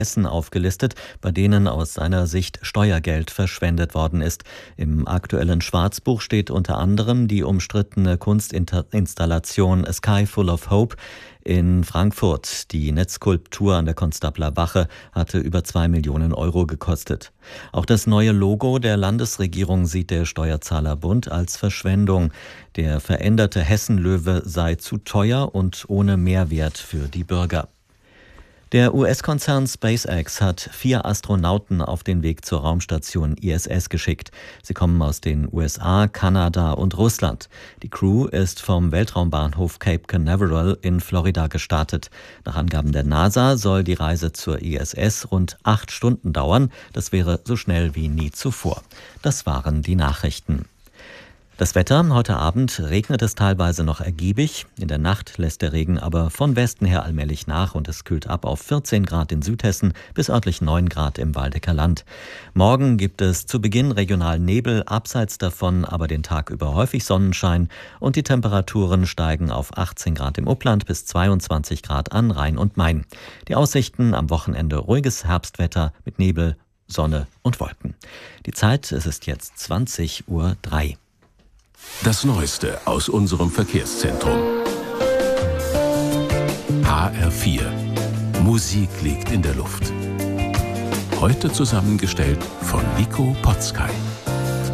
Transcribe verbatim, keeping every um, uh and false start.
Hessen aufgelistet, bei denen aus seiner Sicht Steuergeld verschwendet worden ist. Im aktuellen Schwarzbuch steht unter anderem die umstrittene Kunstinstallation A Sky Full of Hope in Frankfurt. Die Netzskulptur an der Konstabler Wache hatte über zwei Millionen Euro gekostet. Auch das neue Logo der Landesregierung sieht der Steuerzahlerbund als Verschwendung. Der veränderte Hessenlöwe sei zu teuer und ohne Mehrwert für die Bürger. Der U S-Konzern SpaceX hat vier Astronauten auf den Weg zur Raumstation I S S geschickt. Sie kommen aus den U S A, Kanada und Russland. Die Crew ist vom Weltraumbahnhof Cape Canaveral in Florida gestartet. Nach Angaben der NASA soll die Reise zur I S S rund acht Stunden dauern. Das wäre so schnell wie nie zuvor. Das waren die Nachrichten. Das Wetter: Heute Abend regnet es teilweise noch ergiebig. In der Nacht lässt der Regen aber von Westen her allmählich nach und es kühlt ab auf vierzehn Grad in Südhessen bis örtlich neun Grad im Waldecker Land. Morgen gibt es zu Beginn regional Nebel, abseits davon aber den Tag über häufig Sonnenschein und die Temperaturen steigen auf achtzehn Grad im Upland bis zweiundzwanzig Grad an Rhein und Main. Die Aussichten: am Wochenende ruhiges Herbstwetter mit Nebel, Sonne und Wolken. Die Zeit: es ist jetzt zwanzig Uhr drei. Das Neueste aus unserem Verkehrszentrum. H R vier. Musik liegt in der Luft. Heute zusammengestellt von Nico Potzkay.